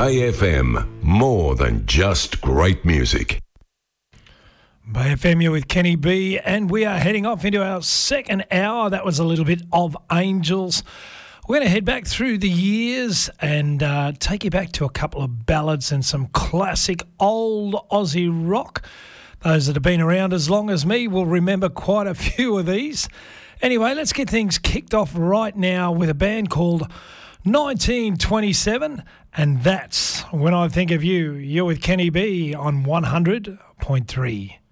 Bay FM, more than just great music. Bay FM, you're with Kenny B, and we are heading off into our second hour. That was a little bit of Angels. We're going to head back through the years and take you back to a couple of ballads and some classic old Aussie rock. Those that have been around as long as me will remember quite a few of these. Anyway, let's get things kicked off right now with a band called 1927, and that's When I Think of You. You're with Kenny B on 100.3.